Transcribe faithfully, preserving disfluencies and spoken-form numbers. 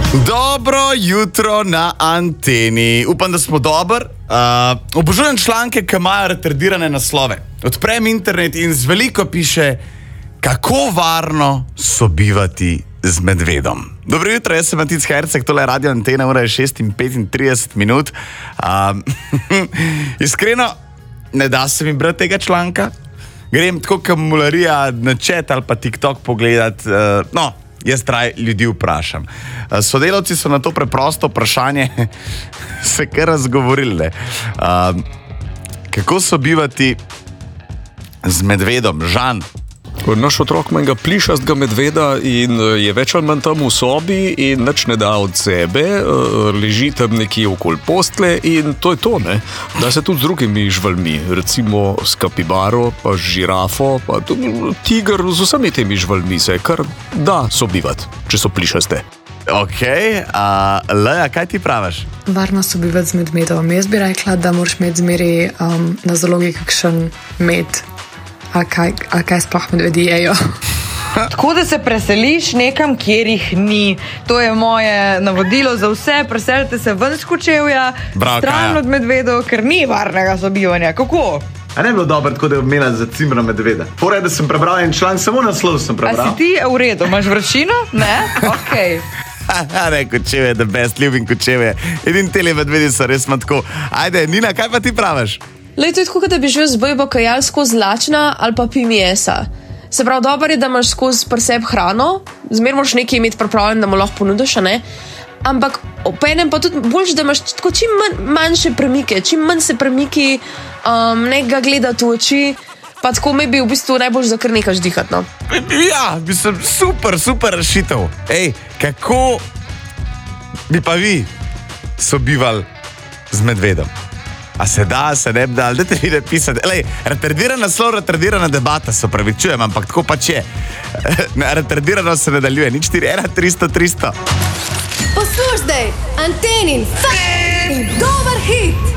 Dobro jutro na anteni. Upam, da smo dober. Uh, obožujem članke, ki imajo retardirane naslove. Odprem internet in z veliko piše, kako varno sobivati z medvedom. Dobro jutro, jaz sem Matic Herceg, tole je Radio Antena, ura je šest in petintrideset minut. Um, iskreno, ne da se mi brati tega članka. Grem tako kamularija na chat ali pa TikTok pogledat. Uh, no, jaz traj ljudi vprašam. Uh, sodelavci so na to preprosto vprašanje se kar razgovorili. Uh, kako sobivati z medvedom? Žan? Naš otrok ima plišastega medveda in je več ali manj tam v sobi in nič ne da od sebe, leži tam nekje okoli postle in to je to, ne? Da se tudi z drugimi živalmi, recimo s kapibaro, pa z žirafo, pa tiger, z vsemi temi živalmi se kar da sobivati, če so plišaste. Ok, uh, Leja, kaj ti praviš? Varno sobivati z medvedom. Jaz bi rekla, da moraš imeti zmeri um, na zalogi kakšen med. A kaj, a kaj sploh medvedi jejo? Tako da se preseliš nekam, kjer jih ni. To je moje navodilo za vse. Preselite se ven s Kočevja, stran od medvedov, ker ni varnega sobivanja. Kako? A ne bi bilo dobro, tako da je obmela za cimra medveda? Pore, da sem prebral en član, samo naslov sem prebral. A si ti v redu? Imaš vročino? Ne? Okej. Okay. Ne, Kočevje, the best, ljubim Kočevje. Edin tele medvedi so res ima tako. Ajde, Nina, kaj pa ti praviš? Lej, to je tako, da bi živel z bojbo kajal skozi lačna ali pa pi mesa. Se pravi, dobro je, da imaš skozi pri sebi hrano, zmer moraš nekaj imeti pripravljen, da mu lahko ponudiš, ne? Ampak openem pa tudi boljš, da imaš tako čim manj, manjše premike, čim manj se premiki, um, nekega gledati v oči, pa tako mi bi v bistvu najbolj za kar nekaj ždihati, no. Ja, mislim, super, super rešitev. Ej, kako bi pa vi sobivali z medvedom? A se da, se ne bi dal, dajte vi napisati. Lej, retardirana naslov, retardirana debata, se opravičujem, ampak tako pač je. Retardirano se nadaljuje, nič štiri ena tristo tristo. Poslušaj, Antenin, f***ing dober hit!